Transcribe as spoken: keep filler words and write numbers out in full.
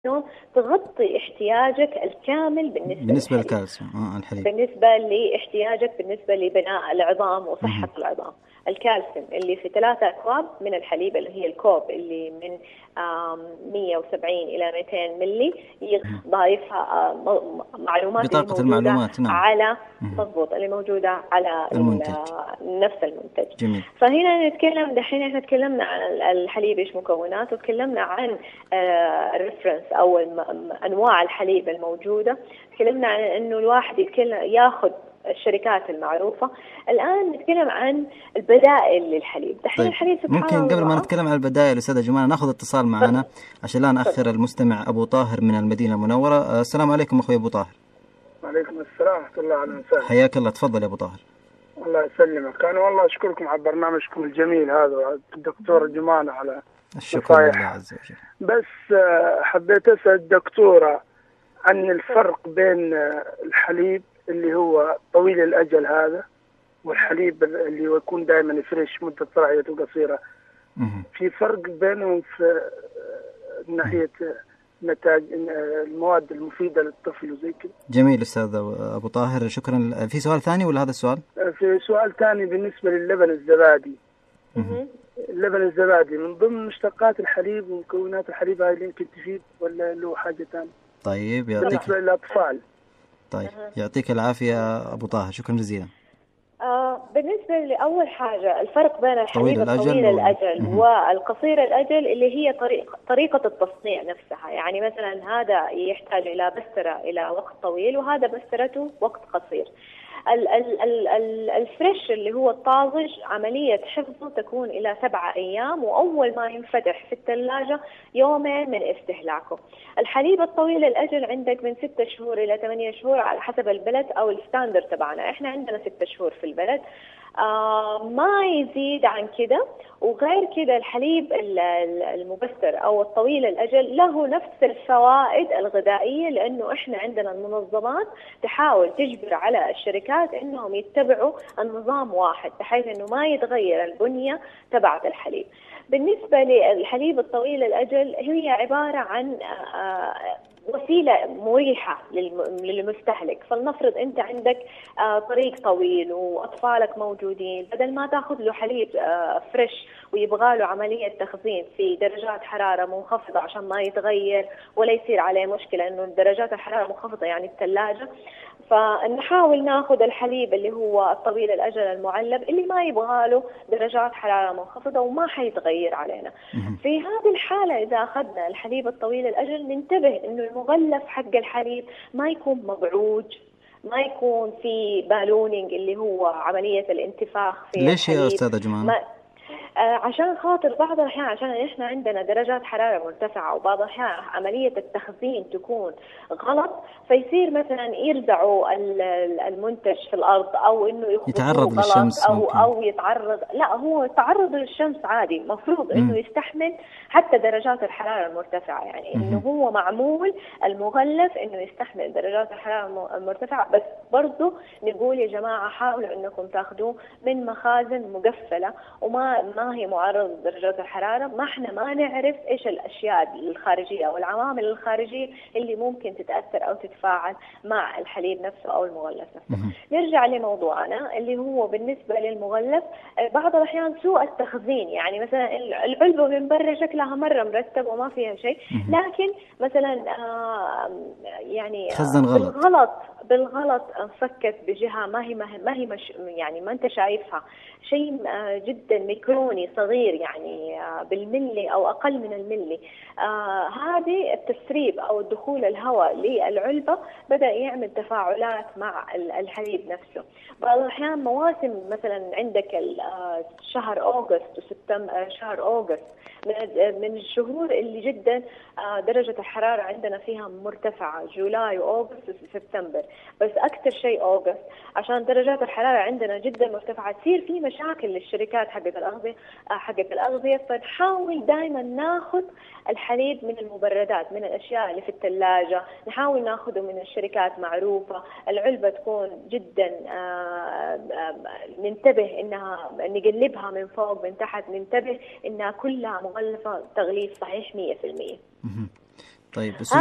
إنه تغطي احتياجك الكامل بالنسبة, بالنسبة للكالسيوم آه الحليب، بالنسبة لاحتياجك بالنسبة لبناء العظام وصحة م- العظام. الكالسيوم اللي في ثلاثة أكواب من الحليب، اللي هي الكوب اللي من مية وسبعين إلى مئتين ملي، ضايفها معلومات بطاقة اللي موجودة المعلومات نعم. على مضبوط اللي موجودة على المنتج. نفس المنتج. جميل. فهنا نتكلم دحين احنا تكلمنا عن الحليب ايش مكوناته، وتكلمنا عن الريفرنس او انواع الحليب الموجودة، تكلمنا عن انه الواحد يتكلم ياخذ الشركات المعروفة. الآن نتكلم عن البدائل للحليب. دحين طيب. الحليب سبحان ممكن الله، قبل ما نتكلم عن البدائل أستاذة جمانة ناخذ اتصال معنا عشان لا نأخر المستمع أبو طاهر من المدينة المنورة. السلام عليكم أخوي أبو طاهر. وعليكم السلام ورحمة الله وبركاته. حياك الله، تفضل يا أبو طاهر. الله يسلمك. أنا والله أشكركم على برنامجكم الجميل هذا الدكتور جمانة على الشكر لله عز وجل. بس حبيت أسأل الدكتورة عن الفرق بين الحليب اللي هو طويل الأجل هذا والحليب اللي يكون دائما فريش مدة رعيته قصيرة. في فرق بينهم في ناحية نتاج المواد المفيدة للطفل وزي كده. جميل أستاذ أبو طاهر، شكرا. في سؤال ثاني ولا هذا السؤال؟ في سؤال ثاني بالنسبة للبن الزبادي. اللبن الزبادي من ضمن مشتقات الحليب ومكونات الحليب، هاي اللي يمكن تفيد ولا له حاجة ثانية؟ طيب يعطيك بالنسبة للأطفال. طيب يعطيك العافية أبو طاهر، شكرا جزيلا. آه بالنسبة لأول حاجة الفرق بين الحليب طويل الأجل, الطويل الأجل والقصير الأجل اللي هي طريق طريقة التصنيع نفسها. يعني مثلا هذا يحتاج إلى بسترة إلى وقت طويل، وهذا بسترته وقت قصير. ال ال ال ال الفريش اللي هو الطازج عملية حفظه تكون إلى سبعة أيام، وأول ما ينفتح في الثلاجة يومين من استهلاكه. الحليب الطويل الأجل عندك من ستة شهور إلى ثمانية شهور على حسب البلد أو الستاندر تبعنا. إحنا عندنا ستة شهور في البلد، آه ما يزيد عن كده. وغير كده الحليب المبستر أو الطويل الأجل له نفس الفوائد الغذائية، لأنه إحنا عندنا المنظمات تحاول تجبر على الشركات إنهم يتبعوا النظام واحد بحيث إنه ما يتغير البنية تبعت الحليب. بالنسبة للحليب الطويل الأجل هي عبارة عن آه وسيلة مريحة للمستهلك. فلنفرض أنت عندك طريق طويل وأطفالك موجودين، بدل ما تأخذ له حليب فريش ويبغى له عملية تخزين في درجات حرارة منخفضة عشان ما يتغير ولا يصير عليه مشكلة إنه درجات الحرارة منخفضة يعني الثلاجة، فنحاول ناخذ الحليب اللي هو الطويل الأجل المعلب اللي ما يبغى له درجات حرارة منخفضة وما حيتغير علينا. في هذه الحالة إذا أخذنا الحليب الطويل الأجل ننتبه إنه المغلف حق الحليب ما يكون مبعوج، ما يكون في بالونينج اللي هو عملية الانتفاخ في ليش الحليب. يا أستاذة جمانة؟ آه عشان خاطر بعض الأحيان عشان إحنا عندنا درجات حرارة مرتفعة، وبعض الأحيان عملية التخزين تكون غلط، فيصير مثلا يرزعوا المنتج في الأرض أو إنه يتعرض غلط للشمس أو ممكن. أو يتعرض لا هو تعرض للشمس عادي، مفروض إنه يستحمل حتى درجات الحرارة المرتفعة. يعني إنه هو معمول المغلف إنه يستحمل درجات الحرارة المرتفعة، بس برضو نقول يا جماعة حاولوا إنكم تأخذوه من مخازن مقفلة وما ما هي معرضة لدرجات الحرارة. ما احنا ما نعرف ايش الاشياء الخارجية او العوامل الخارجية اللي ممكن تتأثر او تتفاعل مع الحليب نفسه او المغلف نفسه. نرجع لموضوعنا اللي هو بالنسبة للمغلف، بعض الاحيان سوء التخزين، يعني مثلا العلبة من برا شكلها مرة مرتب وما فيها شيء، لكن مثلا آه يعني خزن غلط. بالغلط بالغلط انفكت بجهة ما هي ما هي مش يعني ما انت شايفها، شيء جدا ميكروني صغير يعني بالملي او اقل من الملي. آه هذه التسريب او دخول الهواء للعلبة بدأ يعمل تفاعلات مع الحليب نفسه. بعض الاحيان مواسم مثلا عندك شهر أغسطس وسبتمبر، شهر أغسطس من من الشهور اللي جدا درجة الحرارة عندنا فيها مرتفعة، جولاي وأغسطس وسبتمبر، بس أكثر شيء أغسطس عشان درجات الحرارة عندنا جدا مرتفعة، تصير في مشاكل للشركات حقت الأغذية حقت الأغذية فنحاول دائما ناخذ الحليب من المبردات، من الأشياء اللي في الثلاجة، نحاول ناخذه من الشركات معروفة، العلبة تكون جدا ننتبه إنها نقلبها من فوق من تحت، ننتبه إنها كلها مغلفة تغليف صحيح مية في المية. طيب